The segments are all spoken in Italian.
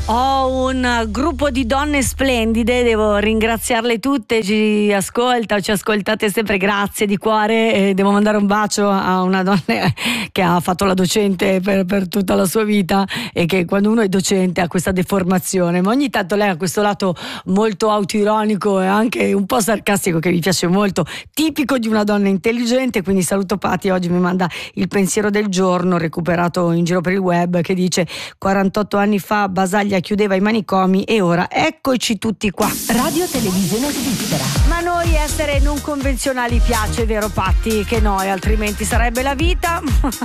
Ho un gruppo di donne splendide, devo ringraziarle tutte, ci ascoltate sempre, grazie di cuore, e devo mandare un bacio a una donna che ha fatto la docente per tutta la sua vita, e che quando uno è docente ha questa deformazione, ma ogni tanto lei ha questo lato molto autoironico e anche un po' sarcastico che mi piace molto, tipico di una donna intelligente. Quindi saluto Patti, oggi mi manda il pensiero del giorno recuperato in giro per il web, che dice: 48 anni fa Basaglia chiudeva i manicomi e ora eccoci tutti qua. Radio Televisione Svizzera. Ma a noi essere non convenzionali piace, vero Patti? Che noi, altrimenti sarebbe la vita.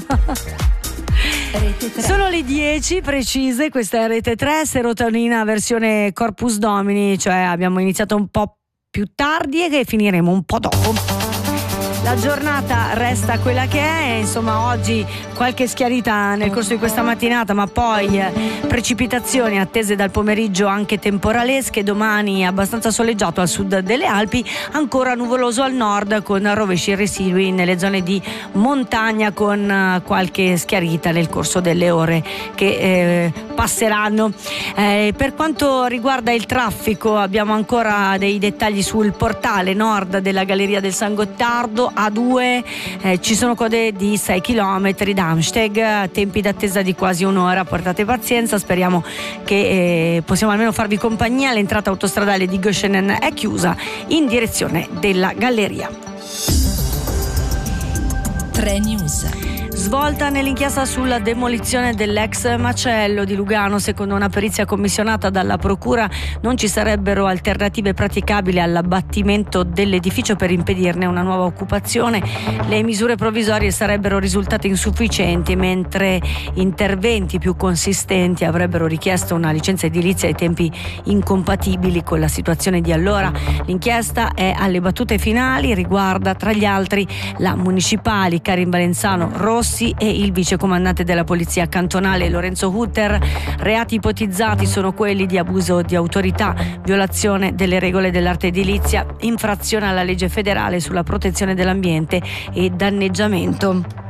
Rete 3. Sono le 10 precise, questa è Rete 3, serotonina versione Corpus Domini, cioè abbiamo iniziato un po' più tardi e che finiremo un po' dopo. La giornata resta quella che è, insomma oggi qualche schiarita nel corso di questa mattinata, ma poi precipitazioni attese dal pomeriggio anche temporalesche. Domani abbastanza soleggiato al sud delle Alpi, ancora nuvoloso al nord con rovesci residui nelle zone di montagna, con qualche schiarita nel corso delle ore che passeranno. Per quanto riguarda il traffico abbiamo ancora dei dettagli sul portale nord della Galleria del San Gottardo A2, ci sono code di 6 km da Amsteg, tempi d'attesa di quasi un'ora, portate pazienza, speriamo che possiamo almeno farvi compagnia. L'entrata autostradale di Göschenen è chiusa in direzione della Galleria. 3 News. Svolta nell'inchiesta sulla demolizione dell'ex macello di Lugano. Secondo una perizia commissionata dalla procura non ci sarebbero alternative praticabili all'abbattimento dell'edificio per impedirne una nuova occupazione. Le misure provvisorie sarebbero risultate insufficienti, mentre interventi più consistenti avrebbero richiesto una licenza edilizia ai tempi incompatibili con la situazione di allora. L'inchiesta è alle battute finali, riguarda tra gli altri la municipali Karin Valenzano Rossi e il vicecomandante della polizia cantonale Lorenzo Hutter. Reati ipotizzati sono quelli di abuso di autorità, violazione delle regole dell'arte edilizia, infrazione alla legge federale sulla protezione dell'ambiente e danneggiamento.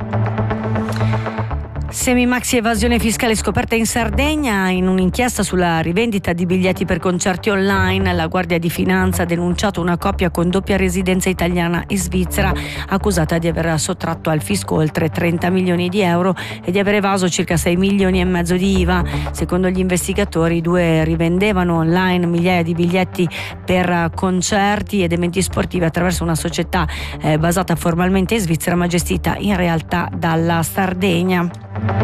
Semi-maxi evasione fiscale scoperta in Sardegna. In un'inchiesta sulla rivendita di biglietti per concerti online, la Guardia di Finanza ha denunciato una coppia con doppia residenza italiana e svizzera, accusata di aver sottratto al fisco oltre 30 milioni di euro e di aver evaso circa 6 milioni e mezzo di IVA. Secondo gli investigatori, i due rivendevano online migliaia di biglietti per concerti ed eventi sportivi attraverso una società basata formalmente in Svizzera ma gestita in realtà dalla Sardegna.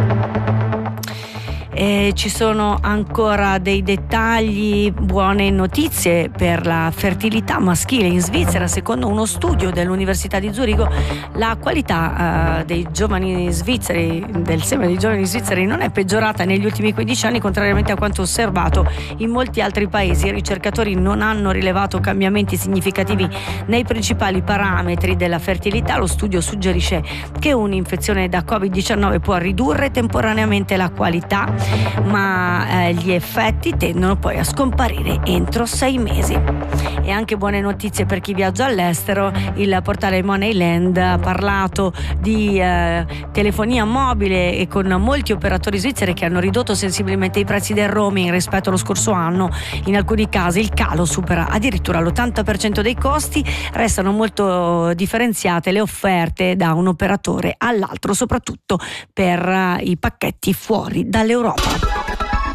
Ci sono ancora dei dettagli, buone notizie per la fertilità maschile in Svizzera. Secondo uno studio dell'Università di Zurigo, la qualità dei giovani svizzeri, del seme dei giovani svizzeri, non è peggiorata negli ultimi 15 anni, contrariamente a quanto osservato in molti altri paesi. I ricercatori non hanno rilevato cambiamenti significativi nei principali parametri della fertilità. Lo studio suggerisce che un'infezione da Covid-19 può ridurre temporaneamente la qualità, ma gli effetti tendono poi a scomparire entro 6 mesi. E anche buone notizie per chi viaggia all'estero. Il portale Moneyland ha parlato di telefonia mobile e con molti operatori svizzeri che hanno ridotto sensibilmente i prezzi del roaming rispetto allo scorso anno. In alcuni casi il calo supera addirittura l'80% dei costi. Restano molto differenziate le offerte da un operatore all'altro, soprattutto per i pacchetti fuori dall'Europa.